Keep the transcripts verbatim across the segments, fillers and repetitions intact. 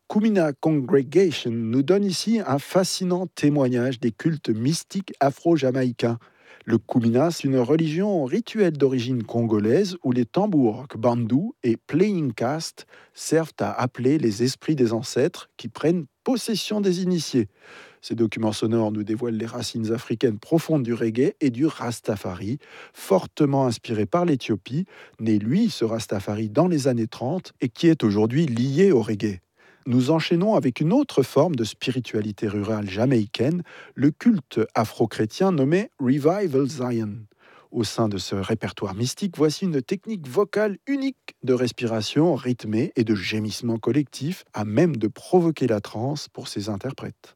Kumina Congregation nous donne ici un fascinant témoignage des cultes mystiques afro-jamaïcains. Le Kumina, c'est une religion rituelle d'origine congolaise où les tambours, bandou et playing cast servent à appeler les esprits des ancêtres qui prennent possession des initiés. Ces documents sonores nous dévoilent les racines africaines profondes du reggae et du Rastafari, fortement inspiré par l'Éthiopie, né lui, ce Rastafari, dans les années trente et qui est aujourd'hui lié au reggae. Nous enchaînons avec une autre forme de spiritualité rurale jamaïcaine, le culte afro-chrétien nommé Revival Zion. Au sein de ce répertoire mystique, voici une technique vocale unique de respiration rythmée et de gémissement collectif à même de provoquer la transe pour ses interprètes.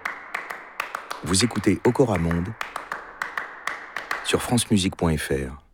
Vous écoutez Okora Monde sur francemusique point f r.